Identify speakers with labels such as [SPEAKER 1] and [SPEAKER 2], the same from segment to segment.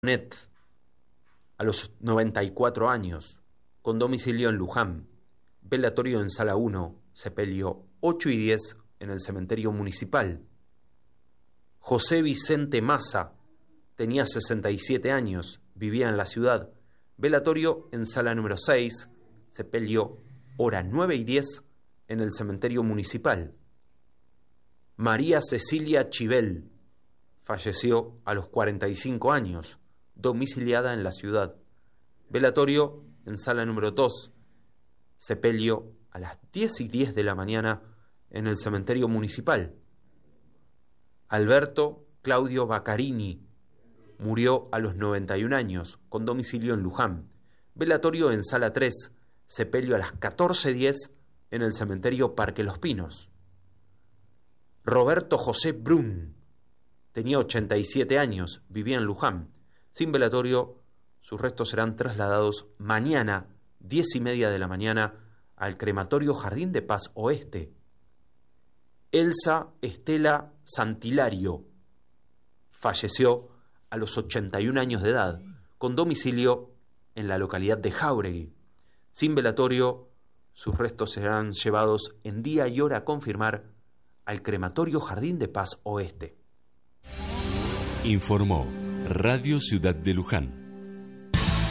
[SPEAKER 1] Net, a los 94 años, con domicilio en Luján, velatorio en Sala 1, sepelio 8 y 10 en el cementerio municipal. José Vicente Massa, tenía 67 años, vivía en la ciudad, velatorio en Sala número 6, sepelio hora 9 y 10 en el cementerio municipal. María Cecilia Chivel, falleció a los 45 años, domiciliada en la ciudad. Velatorio en Sala número 2, sepelio a las 10 y 10 de la mañana en el cementerio municipal. Alberto Claudio Baccarini murió a los 91 años, con domicilio en Luján. Velatorio en Sala 3, sepelio a las 14:10 en el cementerio Parque Los Pinos. Roberto José Brun, tenía 87 años, vivía en Luján. Sin velatorio, sus restos serán trasladados mañana, 10:30 de la mañana, al crematorio Jardín de Paz Oeste. Elsa Estela Santilario falleció a los 81 años de edad, con domicilio en la localidad de Jáuregui. Sin velatorio, sus restos serán llevados en día y hora a confirmar al crematorio Jardín de Paz Oeste.
[SPEAKER 2] Informó Radio Ciudad de Luján.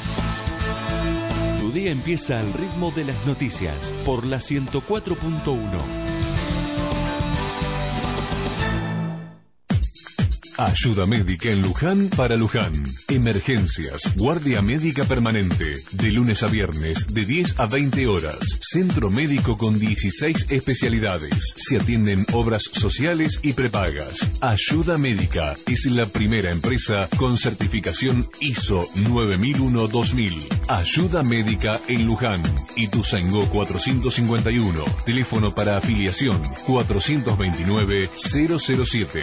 [SPEAKER 2] Tu día empieza al ritmo de las noticias por la 104.1. Ayuda médica en Luján para Luján. Emergencias, guardia médica permanente. De lunes a viernes, de 10 a 20 horas. Centro médico con 16 especialidades. Se atienden obras sociales y prepagas. Ayuda médica es la primera empresa con certificación ISO 9001-2000. Ayuda médica en Luján. Ituzaingó 451. Teléfono para afiliación 429-007.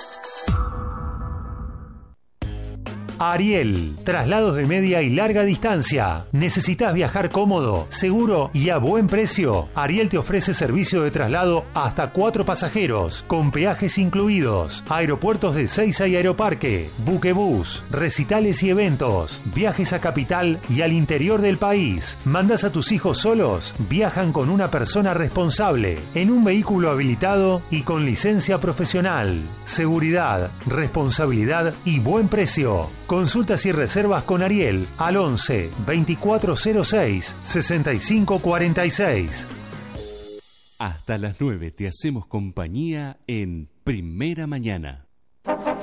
[SPEAKER 3] Ariel, traslados de media y larga distancia. ¿Necesitas viajar cómodo, seguro y a buen precio? Ariel te ofrece servicio de traslado hasta 4 pasajeros, con peajes incluidos, aeropuertos de Seiza y Aeroparque, buquebús, recitales y eventos, viajes a capital y al interior del país. ¿Mandas a tus hijos solos? Viajan con una persona responsable, en un vehículo habilitado y con licencia profesional. Seguridad, responsabilidad y buen precio. Consultas y reservas con Ariel al 11 2406 6546.
[SPEAKER 2] Hasta las 9 te hacemos compañía en Primera Mañana.